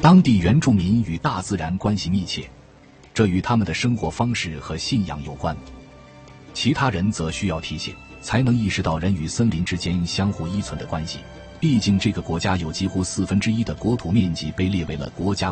当地原住民与大自然关系密切，这与他们的生活方式和信仰有关。其他人则需要提醒，才能意识到人与森林之间相互依存的关系。毕竟这个国家有几乎1/4的国土面积被列为了国家